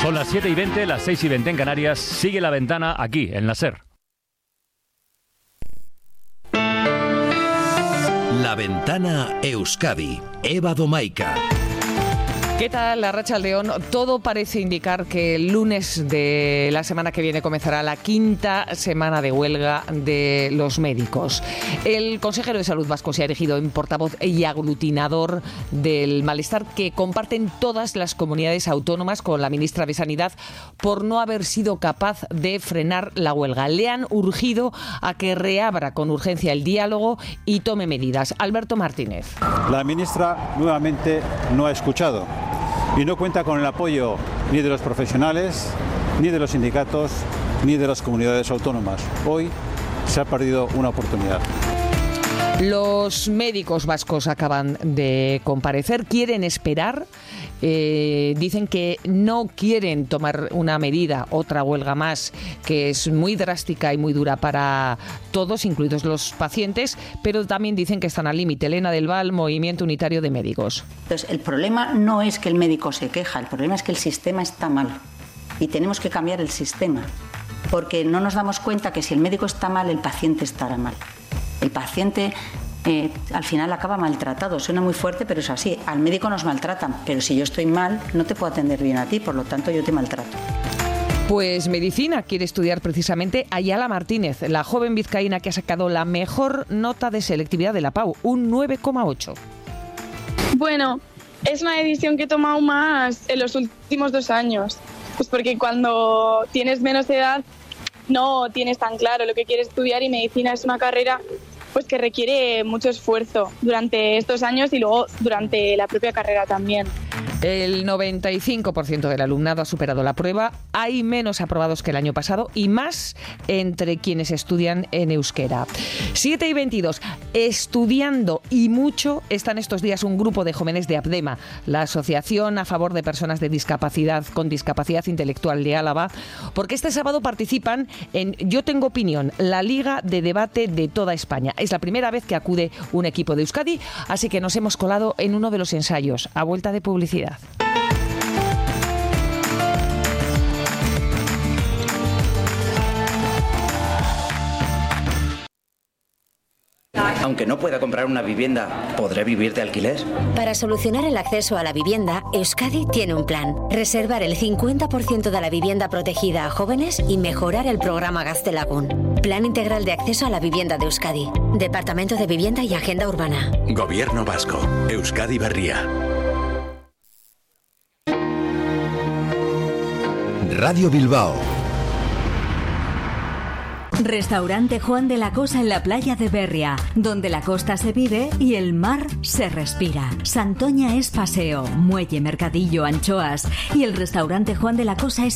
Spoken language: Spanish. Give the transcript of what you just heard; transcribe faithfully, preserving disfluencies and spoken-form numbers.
Son las siete y veinte, las seis y veinte en Canarias. Sigue La Ventana aquí, en la SER. La Ventana Euskadi. Eva Domaica. ¿Qué tal, Arratsaldeon? Todo parece indicar que el lunes de la semana que viene comenzará la quinta semana de huelga de los médicos. El consejero de Salud vasco se ha erigido en portavoz y aglutinador del malestar que comparten todas las comunidades autónomas con la ministra de Sanidad por no haber sido capaz de frenar la huelga. Le han urgido a que reabra con urgencia el diálogo y tome medidas. Alberto Martínez. La ministra nuevamente no ha escuchado y no cuenta con el apoyo ni de los profesionales, ni de los sindicatos, ni de las comunidades autónomas. Hoy se ha perdido una oportunidad. Los médicos vascos acaban de comparecer, quieren esperar, eh, dicen que no quieren tomar una medida, otra huelga más, que es muy drástica y muy dura para todos, incluidos los pacientes, pero también dicen que están al límite. Elena del Val, Movimiento Unitario de Médicos. Entonces, el problema no es que el médico se queja, el problema es que el sistema está mal y tenemos que cambiar el sistema, porque no nos damos cuenta que si el médico está mal, el paciente estará mal. El paciente eh, al final acaba maltratado. Suena muy fuerte, pero es así. Al médico nos maltratan, pero si yo estoy mal, no te puedo atender bien a ti, por lo tanto yo te maltrato. Pues medicina quiere estudiar precisamente Ayala Martínez, la joven vizcaína que ha sacado la mejor nota de selectividad de la P A U, un nueve coma ocho. Bueno, es una decisión que he tomado más en los últimos dos años. Pues porque cuando tienes menos edad no tienes tan claro lo que quieres estudiar y medicina es una carrera pues que requiere mucho esfuerzo durante estos años y luego durante la propia carrera también. El noventa y cinco por ciento del alumnado ha superado la prueba. Hay menos aprobados que el año pasado y más entre quienes estudian en euskera. siete y veintidós. Estudiando y mucho están estos días un grupo de jóvenes de APDEMA, la Asociación a Favor de Personas de Discapacidad con Discapacidad Intelectual de Álava, porque este sábado participan en Yo Tengo Opinión, la liga de debate de toda España. Es la primera vez que acude un equipo de Euskadi, así que nos hemos colado en uno de los ensayos, a vuelta de publicidad. Aunque no pueda comprar una vivienda, ¿podré vivir de alquiler? Para solucionar el acceso a la vivienda, Euskadi tiene un plan. Reservar el cincuenta por ciento de la vivienda protegida a jóvenes y mejorar el programa Gaztelagun. Plan integral de acceso a la vivienda de Euskadi. Departamento de Vivienda y Agenda Urbana. Gobierno vasco. Euskadi Berria. Radio Bilbao. Restaurante Juan de la Cosa en la playa de Berria, donde la costa se vive y el mar se respira. Santoña es paseo, muelle, mercadillo, anchoas, y el restaurante Juan de la Cosa es